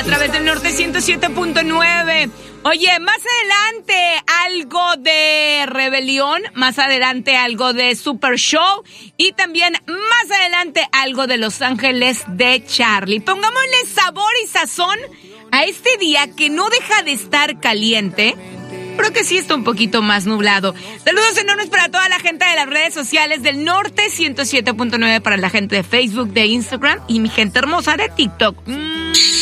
a través del Norte 107.9. Oye, más adelante algo de Rebelión, más adelante algo de Super Show y también más adelante algo de Los Ángeles de Charlie. Pongámosle sabor y sazón a este día que no deja de estar caliente, pero que sí está un poquito más nublado. Saludos enormes para toda la gente de las redes sociales del Norte 107.9, para la gente de Facebook, de Instagram y mi gente hermosa de TikTok.